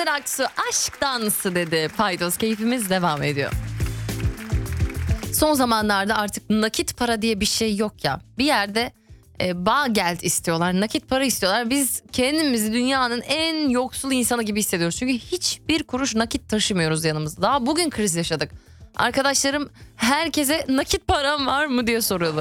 Sezen Aksu aşk dansı dedi. Paydos, keyfimiz devam ediyor. Son zamanlarda artık nakit para diye bir şey yok ya. Bir yerde Bargeld istiyorlar, nakit para istiyorlar. Biz kendimizi dünyanın en yoksul insanı gibi hissediyoruz. Çünkü hiçbir kuruş nakit taşımıyoruz yanımızda. Daha bugün kriz yaşadık. Arkadaşlarım herkese nakit param var mı diye soruyordu.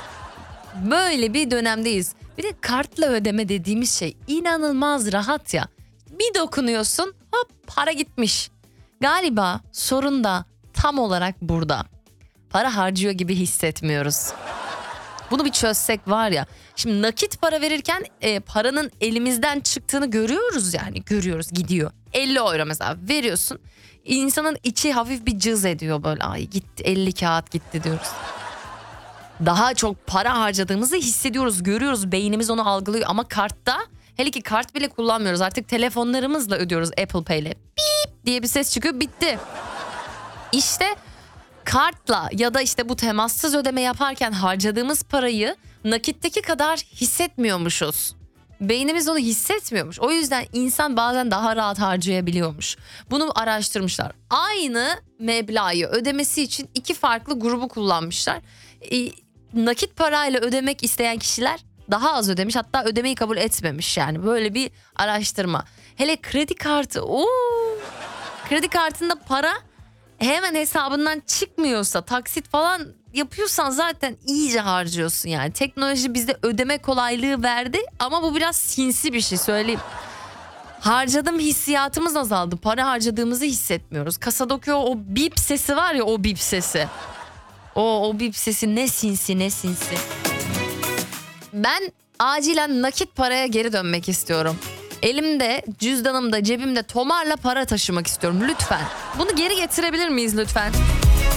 Böyle bir dönemdeyiz. Bir de kartla ödeme dediğimiz şey inanılmaz rahat ya. Bir dokunuyorsun, hop para gitmiş. Galiba sorun da tam olarak burada. Para harcıyor gibi hissetmiyoruz. Bunu bir çözsek var ya. Şimdi nakit para verirken paranın elimizden çıktığını görüyoruz yani. Görüyoruz, gidiyor. 50 euro mesela veriyorsun. İnsanın içi hafif bir cız ediyor böyle. Ay gitti, 50 kağıt gitti diyoruz. Daha çok para harcadığımızı hissediyoruz, görüyoruz. Beynimiz onu algılıyor ama kartta, hele ki kart bile kullanmıyoruz. Artık telefonlarımızla ödüyoruz, Apple Pay ile. Bip diye bir ses çıkıyor, bitti. İşte kartla ya da işte bu temassız ödeme yaparken harcadığımız parayı nakitteki kadar hissetmiyormuşuz. Beynimiz onu hissetmiyormuş. O yüzden insan bazen daha rahat harcayabiliyormuş. Bunu araştırmışlar. Aynı meblağı ödemesi için iki farklı grubu kullanmışlar. Nakit parayla ödemek isteyen kişiler daha az ödemiş, hatta ödemeyi kabul etmemiş, yani böyle bir araştırma. Hele kredi kartı, kredi kartında para hemen hesabından çıkmıyorsa, taksit falan yapıyorsan zaten iyice harcıyorsun yani. Teknoloji bize ödeme kolaylığı verdi ama bu biraz sinsi bir şey, söyleyeyim. Harcadım hissiyatımız azaldı. Para harcadığımızı hissetmiyoruz. Kasadaki o bip sesi var ya, o bip sesi. O bip sesi ne sinsi, ne sinsi. Ben acilen nakit paraya geri dönmek istiyorum. Elimde, cüzdanımda, cebimde tomarla para taşımak istiyorum lütfen. Bunu geri getirebilir miyiz lütfen?